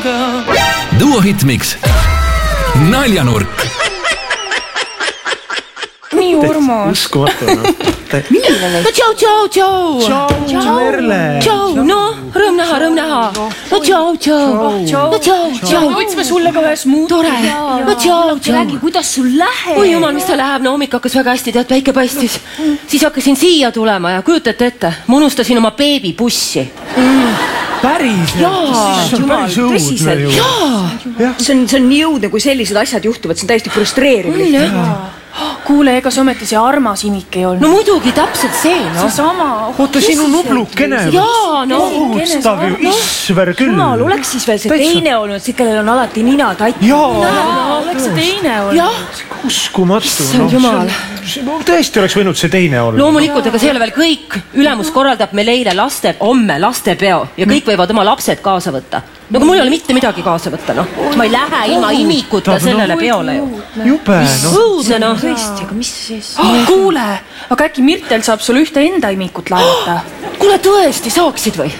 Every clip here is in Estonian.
Duo Hitmix Naljanurk. Nii urmas. Uskumatu. No tšau, Merle. Tšau, no rõõm näha. No tšau. Võtsime sulle ka ühes muud. Tore. No tšau. Räägi, kuidas sul läheb? Oi jumal, mis ta läheb, no hommik hakkas väga hästi, tead, päike paistis. Siis hakkasin siia tulema ja kujutate ette, ma unustasin oma beebibussi. Päriselt? Jumal, tõsiselt. See on nii õudne, kui sellised asjad juhtuvad, see on täiesti frustreeriv. Kuule, ega see ometi see armas imik ei olnud? No muidugi, täpselt see, no. See sama. Oota, sinu nublukene. Jaa, no. Kohustav ju, isver küll. Jumal, oleks siis veel see teine olnud, see, kellel on alati nina tatti. Jaa. Oleks see teine olnud. Jah. Uskumatu. Issand jumal. Tõesti oleks võinud see teine olla. Loomulikult, aga see ei ole veel kõik. Ülemus korraldab meil eile homme lastepeo ja kõik võivad oma lapsed kaasa võtta. No kui mul ei ole mitte midagi kaasa võtta, noh. Ma ei lähe ilma imikuta sellele peole ju. Jube, noh. Õudne, noh. Tõesti, aga mis siis? Kuule, aga äkki Mirtel saab sul ühte enda imikut laenata? Kuule, tõesti, saaksid või?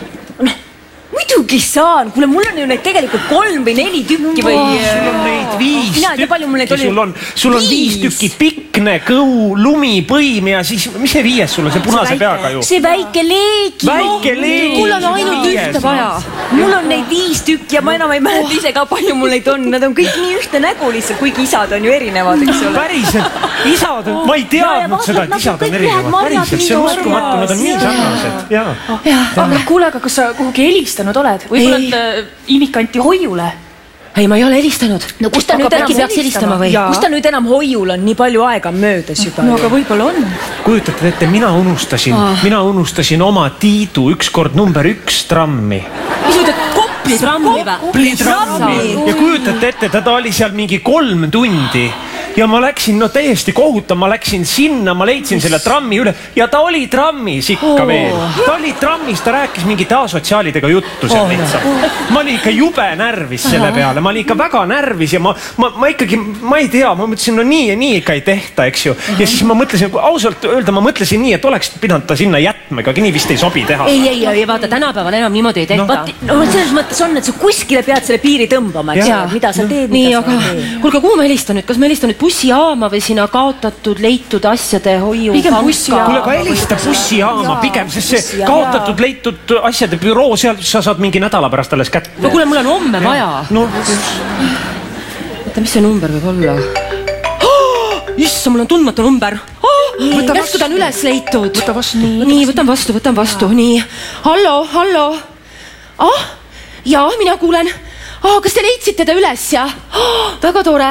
Muidugi saan. Kuule, mul on ju neid tegelikult 3 või 4 tükki või... Sul on neid 5 Mina ei tea, palju mul neid oli. Sul on 5 tükki pikne, kõu, lumi, põim ja siis... Mis see 5 sul on? See punase peaga ju. See väike leegi. Väike leegi. Mul on ainult ühte vaja. Mul on neid 5 tükki ja ma enam ei mäleta ise ka, palju mul neid on. Nad on kõik nii ühte nägu lihtsalt, kuigi isad on ju erinevad, eks ole. Päriselt. Isad on... Ma ei teadnud seda, et isad on erinevad. Päriselt, see on uskumatu. Nad on nii sarnased. Aga kuule, aga kas sa kuhugi helistanud oled? Võib-olla imikanti hoiule? Ei, ma ei ole helistanud. No kus ta nüüd enam peaks helistama või? Kus ta nüüd enam hoiul on? Nii palju aega on möödas juba. No aga võib-olla on. Kujutate ette, mina unustasin oma Tiidu ükskord number 1 trammi. Mis nüüd, et Kopli trammi või? Ja kujutate ette, ta oli seal mingi 3 tundi. Ja ma läksin, no täiesti kohutav, ma läksin sinna, ma leidsin selle trammi üle ja ta oli trammis ikka veel. Ta oli trammis, ta rääkis mingite asotsiaalidega juttu seal lihtsalt. Ma olin ikka jube närvis selle peale, ma olin ikka väga närvis ja ma ikkagi, ma ei tea, ma mõtlesin, no nii ja nii ikka ei tehta, eks ju. Ja siis ma mõtlesin, ausalt öelda, ma mõtlesin nii, et oleks pidanud ta sinna jätma, ega nii vist ei sobi teha. Ei, vaata, tänapäeval enam niimoodi ei tehta. No selles mõttes on, et sa kuskile pead selle piiri tõmbama, eks ole, mida sa teed, nii, aga kuulge, kuhu ma helistan nüüd? Kas ma helistan nüüd bussijaama või sinna kaotatud, leitud asjade hoiu kuule, aga helista bussijaama pigem, sest see kaotatud, leitud asjade büroo, seal sa saad mingi nädala pärast alles kätte. No kuule, mul on homme vaja. No, mis see number võib olla? Issa, mul on tundmatu number. Järsku ta on üles leitud. Võta vastu. Nii, võtan vastu. Nii, hallo. Jaa, mina kuulen. Kas te leidsite ta üles, jah? Väga tore.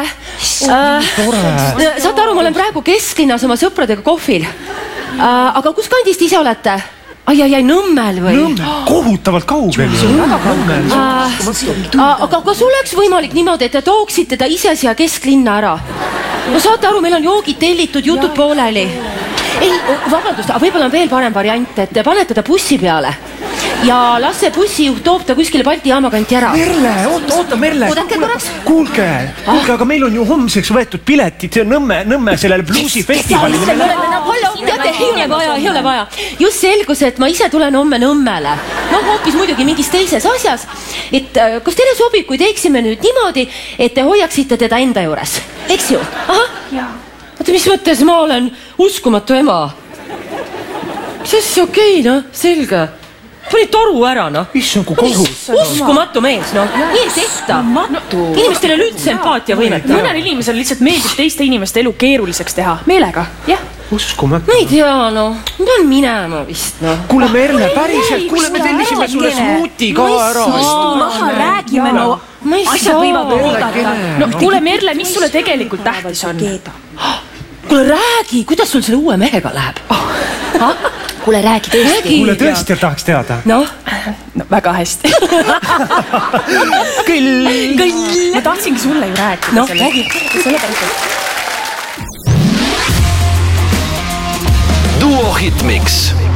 Saate aru, ma olen praegu kesklinnas oma sõpradega kohvil. Aga kus kandist ise olete? Ai, Nõmmel või? Kohutavalt kaugel ju. Aga kas oleks võimalik niimoodi, et te tooksite ta ise siia kesklinna ära? No saate aru, meil on joogid tellitud, jutud pooleli. Ei, vabandust, võib-olla on veel parem variant, et te panete ta bussi peale. Ja las see bussijuht toob ta kuskile Balti jaama kanti ära. Merle, oota, Merle. Oodake korraks. Kuulge, aga meil on ju homseks võetud piletid Nõmme sellele bluusifestivalile. Ei ole vaja. Just selgus, et ma ise tulen homme Nõmmele. No hoopis muidugi mingis teises asjas. Et kas teile sobib, kui teeksime nüüd niimoodi, et te hoiaksite teda enda juures? Eks ju? Oota, mis mõttes ma olen uskumatu ema? Mis asja okei, noh, selge. Pani toru ära, noh. Issand, kui kohus. Uskumatu mees, noh. Nii ei tehta. Inimestele üldse empaatia võimet. Mõnel inimesel lihtsalt meeldib teiste inimeste elu keeruliseks teha. Meelega, jah. Uskumatu. Ma ei tea, noh. Ma pean minema vist, noh. Kuule, Merle, päriselt. Kuule, me tellisime sulle smuuti ka ära. Maha räägime, no. Asjad võivad oodata. No, kuule, Merle, mis sulle tegelikult tähtis on? Kuule, räägi, kuidas sul selle uue mehega läheb? Kuule, räägi tõesti. Kuule, tõesti tahaks teada. Noh? No, väga hästi. Küll. Ma tahtsingi sulle ju rääkida. Noh, räägi. Duo Hitmix